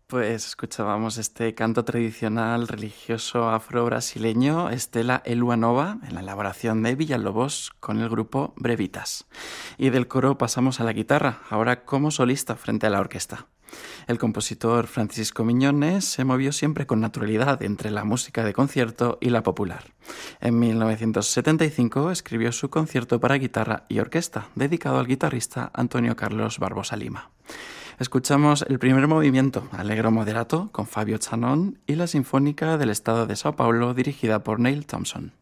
Pues escuchábamos este canto tradicional religioso afro-brasileño, Estela Elua Nova, en la elaboración de Villalobos con el grupo Brevitas. Y del coro pasamos a la guitarra, ahora como solista frente a la orquesta. El compositor Francisco Miñones se movió siempre con naturalidad entre la música de concierto y la popular. En 1975 escribió su concierto para guitarra y orquesta, dedicado al guitarrista Antonio Carlos Barbosa Lima. Escuchamos el primer movimiento, Allegro Moderato, con Fabio Chanón, y la Sinfónica del Estado de Sao Paulo, dirigida por Neil Thompson.